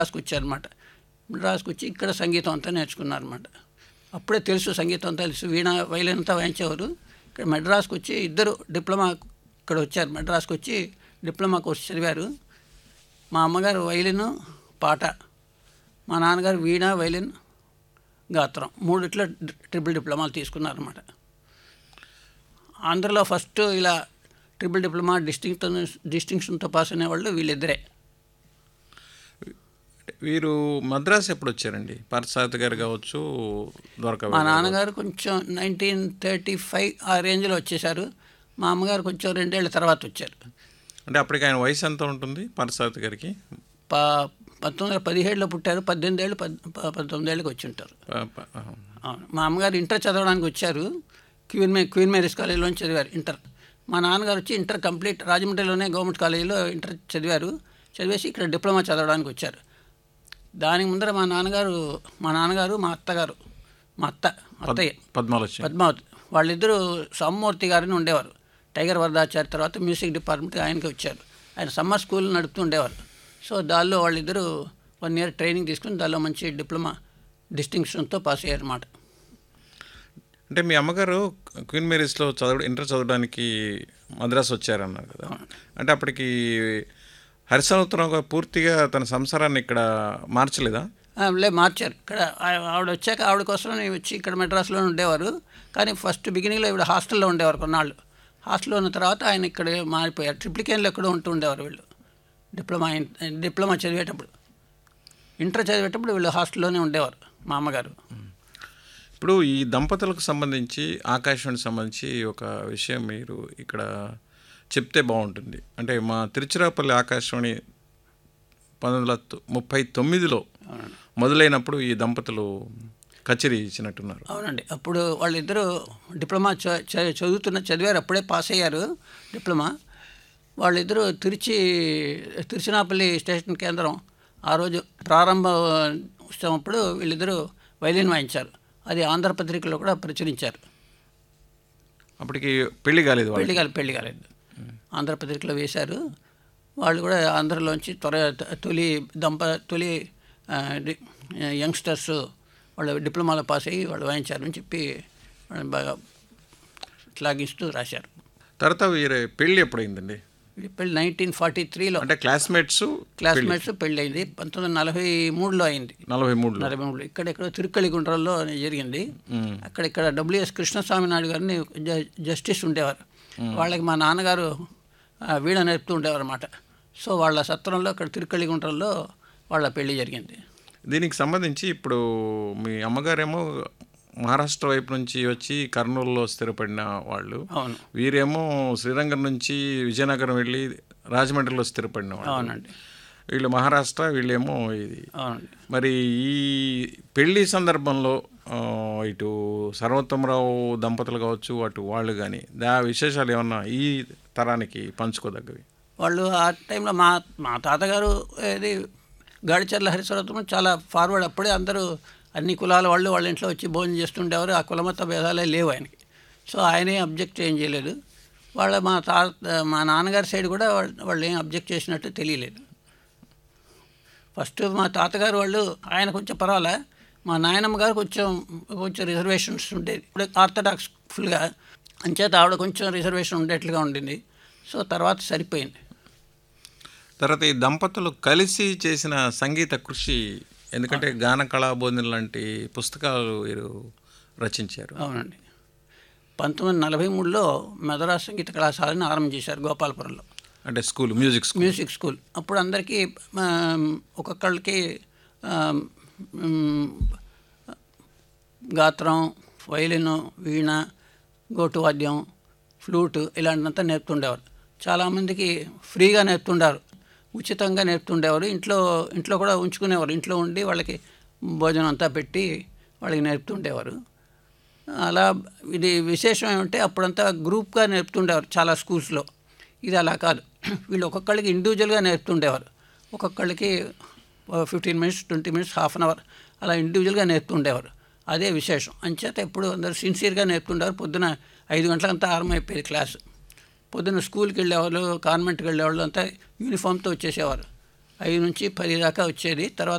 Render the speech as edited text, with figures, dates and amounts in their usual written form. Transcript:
మెడ్రాస్కి వచ్చారనమాట. మెడ్రాస్కి వచ్చి ఇక్కడ సంగీతం అంతా నేర్చుకున్నారన్నమాట. అప్పుడే తెలుసు సంగీతం అంతా తెలుసు, వీణ వైలిన్ అంతా వాయించేవారు. ఇక్కడ మెడ్రాస్కి వచ్చి ఇద్దరు డిప్లొమా ఇక్కడ వచ్చారు. మెడ్రాస్కి వచ్చి డిప్లొమా కోర్స్ చదివారు. మా అమ్మగారు వైలిన్ పాట, మా నాన్నగారు వీణ వైలిన్ గాత్రం మూడిట్లో ట్రిపుల్ డిప్లొమాలు తీసుకున్నారన్నమాట. ఆంధ్రలో ఫస్ట్ ఇలా ట్రిపుల్ డిప్లొమా డిస్టింక్షన్తో పాస్ అనేవాళ్ళు వీళ్ళిద్దరే. వీరు మద్రాసు ఎప్పుడు వచ్చారండి? పార్థసారథి గారు కావచ్చు, ద్వారకా. మా నాన్నగారు కొంచెం 1935 ఆ రేంజ్లో వచ్చేసారు. మా అమ్మగారు కొంచెం 2 ఏళ్ళ తర్వాత వచ్చారు. అంటే అప్పటికి ఆయన వయసు ఎంత ఉంటుంది పార్థసారథి గారికి? 1917లో పుట్టారు. 18 ఏళ్ళు 19 ఏళ్ళకి వచ్చి ఉంటారు. మా అమ్మగారు ఇంటర్ చదవడానికి వచ్చారు. క్వీన్ మేరీస్ కాలేజీలోనే చదివారు ఇంటర్. మా నాన్నగారు వచ్చి ఇంటర్ కంప్లీట్ రాజమండ్రిలోనే గవర్నమెంట్ కాలేజీలో ఇంటర్ చదివారు. చదివేసి ఇక్కడ డిప్లొమా చదవడానికి వచ్చారు. దానికి ముందర మా నాన్నగారు మా అత్తయ్య పద్మావతి వాళ్ళిద్దరూ సోమమూర్తి గారిని ఉండేవారు. టైగర్ వరదాచారి తర్వాత మ్యూజిక్ డిపార్ట్మెంట్కి ఆయనకి వచ్చారు. ఆయన సమ్మర్ స్కూల్ నడుపుతూ ఉండేవారు. సో దానిలో వాళ్ళిద్దరూ 1 ఇయర్ ట్రైనింగ్ తీసుకుని దానిలో మంచి డిప్లొమా డిస్టింక్షన్తో పాస్ అయ్యారు అన్నమాట. అంటే మీ అమ్మగారు క్వీన్ మేరీస్లో ఇంటర్ చదవడానికి మద్రాసు వచ్చారన్నారు కదా. అంటే అప్పటికి హరిశనోత్తరం పూర్తిగా తన సంసారాన్ని ఇక్కడ మార్చలేదా? మార్చారు. ఇక్కడ ఆవిడ వచ్చాక ఆవిడ కోసం వచ్చి ఇక్కడ మెడ్రాస్లోనే ఉండేవారు. కానీ ఫస్ట్ బిగినింగ్లో ఈవిడ హాస్టల్లో ఉండేవారు కొన్నాళ్ళు. హాస్టల్లో ఉన్న తర్వాత ఆయన ఇక్కడ మారిపోయారు. ట్రిప్లికేన్లో ఎక్కడో ఉంటూ ఉండేవారు వీళ్ళు. డిప్లొమా చదివేటప్పుడు, ఇంటర్ చదివేటప్పుడు వీళ్ళు హాస్టల్లోనే ఉండేవారు మా అమ్మగారు. ఇప్పుడు ఈ దంపతులకు సంబంధించి, ఆకాశవాణికి సంబంధించి ఒక విషయం మీరు ఇక్కడ చెప్తే బాగుంటుంది. అంటే మా తిరుచిరాపల్లి ఆకాశవాణి 1939లో మొదలైనప్పుడు ఈ దంపతులు కచేరీ ఇచ్చినట్టున్నారు. అవునండి. అప్పుడు వాళ్ళిద్దరూ డిప్లొమా చదివారు. అప్పుడే పాస్ అయ్యారు డిప్లొమా. వాళ్ళిద్దరూ తిరుచినాపల్లి స్టేషన్ కేంద్రం ఆ రోజు ప్రారంభ ఉత్సవం అప్పుడు వీళ్ళిద్దరూ వైలిన్ వాయించారు. అది ఆంధ్రపత్రికలో కూడా ప్రచురించారు. అప్పటికి పెళ్లి కాలేదు. ఆంధ్రపత్రికలో వేశారు. వాళ్ళు కూడా ఆంధ్రలోంచి తొలి యంగ్స్టర్స్ వాళ్ళు డిప్లొమాలో పాస్ అయ్యి వాళ్ళు వాయించారు అని చెప్పి బాగా శ్లాఘిస్తూ రాశారు. తర్వాత వీరి పెళ్ళి ఎప్పుడైందండి? పెళ్ళి 1943లో. అంటే క్లాస్మేట్స్ పెళ్ళి అయింది. 1943లో అయింది. 43 ఇక్కడెక్కడో తిరుక్కలిగుండ్రంలో జరిగింది. అక్కడిక్కడ WS కృష్ణస్వామి నాయుడు గారిని జస్టిస్ ఉండేవారు. వాళ్ళకి మా నాన్నగారు వీణ నేర్పుతూ ఉండేవారు అన్నమాట. సో వాళ్ళ సత్రంలో ఇక్కడ తిరుక్కలిగుండ్రంలో వాళ్ళ పెళ్ళి జరిగింది. దీనికి సంబంధించి ఇప్పుడు మీ అమ్మగారేమో మహారాష్ట్ర వైపు నుంచి వచ్చి కర్నూలులో స్థిరపడిన వాళ్ళు. అవును. వీరేమో శ్రీరంగం నుంచి విజయనగరం వెళ్ళి రాజమండ్రిలో స్థిరపడిన వాళ్ళు. అవునండి. వీళ్ళు మహారాష్ట్ర, వీళ్ళేమో ఇది. అవునండి. మరి ఈ పెళ్లి సందర్భంలో ఇటు సర్వోత్తమరావు దంపతులు కావచ్చు, అటు వాళ్ళు కానీ విశేషాలు ఏమన్నా ఈ తరానికి పంచుకోదగ్గవి? వాళ్ళు ఆ టైంలో మా తాతగారు ఏది గాడిచర్ల హరిశరత్వం చాలా ఫార్వర్డ్. అప్పుడే అందరూ అన్ని కులాల వాళ్ళు వాళ్ళ ఇంట్లో వచ్చి భోజనం చేస్తుండేవారు. ఆ కులమత భేదాలే లేవు ఆయనకి. సో ఆయనే అబ్జెక్ట్ ఏం చేయలేదు. మా నాన్నగారి సైడ్ కూడా వాళ్ళు ఏం అబ్జెక్ట్ చేసినట్టు తెలియలేదు. ఫస్ట్ మా తాతగారు వాళ్ళు ఆయన కొంచెం పర్వాలే. మా నాయనమ్మ గారు కొంచెం రిజర్వేషన్స్ ఉండేది. ఇప్పుడు ఆర్థడాక్స్ ఫుల్గా అంచేత ఆవిడ కొంచెం రిజర్వేషన్ ఉండేట్లుగా ఉండింది. సో తర్వాత సరిపోయింది. తర్వాత ఈ దంపతులు కలిసి చేసిన సంగీత కృషి, ఎందుకంటే గాన కళాబోధన లాంటి పుస్తకాలు వీరు రచించారు. అవునండి. 1943లో మద్రాసు సంగీత కళాశాలని ఆరంభం చేశారు గోపాలపురంలో. అంటే మ్యూజిక్ స్కూల్. అప్పుడు అందరికీ ఒక్కొక్కళ్ళకి గాత్రం, వైలిన్, వీణ, గోటువాద్యం, ఫ్లూట్ ఇలాంటిదంతా నేర్పుతుండేవారు. చాలామందికి ఫ్రీగా నేర్పుతుండేవారు, ఉచితంగా నేర్పుతుండేవారు. ఇంట్లో కూడా ఉంచుకునేవారు. ఇంట్లో ఉండి వాళ్ళకి భోజనం అంతా పెట్టి వాళ్ళకి నేర్పుతుండేవారు. అలా ఇది విశేషం ఏమంటే అప్పుడంతా గ్రూప్గా నేర్పుతుండేవారు చాలా స్కూల్స్లో. ఇది అలా కాదు. వీళ్ళు ఒక్కొక్కళ్ళకి ఇండివిజువల్గా నేర్పుతుండేవారు. ఒక్కొక్కళ్ళకి 15 minutes, 20 minutes, half an hour అలా ఇండివిజువల్గా నేర్పుతుండేవారు. అదే విశేషం. అంచేత ఎప్పుడు అందరూ సిన్సియర్గా నేర్పుతుండేవారు. పొద్దున 5 గంటలంతా ఆరంభమైపోయేది క్లాసు. పొద్దున్న స్కూల్కి వెళ్ళేవాళ్ళు, కాన్వెంట్కి వెళ్ళేవాళ్ళు అంతా యూనిఫామ్తో వచ్చేసేవారు. 5 నుంచి 10 దాకా వచ్చేది. తర్వాత